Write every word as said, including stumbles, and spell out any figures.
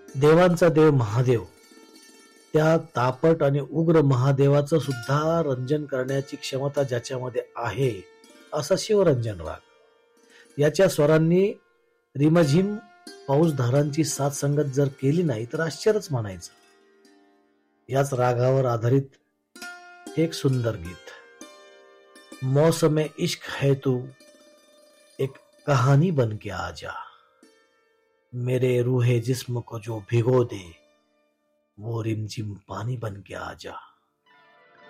देवांचा देव महादेव, त्या तापट आणि उग्र महादेवाचं सुद्धा रंजन करण्याची क्षमता ज्याच्यामध्ये आहे असा शिवरंजन राग. याच्या स्वरांनी रिमझिम पाऊसधारांची साथ संगत जर केली नाही तर आश्चर्यच म्हणायचं. याच रागावर आधारित एक सुंदर गीत, मौसम इश्क है तू एक कहानी बन के आजा, मेरे रूहे जिस्म को जो भिगो दे वो रिमझिम पानी बन के आजा.